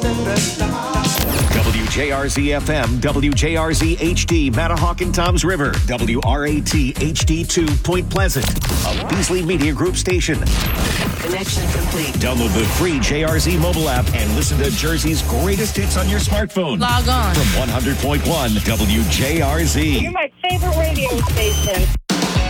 WJRZ FM, WJRZ HD, Matahawk and Toms River, WRAT HD2, Point Pleasant, a Beasley Media Group station. Connection complete. Download the free JRZ mobile app and listen to Jersey's greatest hits on your smartphone. Log on. From 100.1 WJRZ. You're my favorite radio station.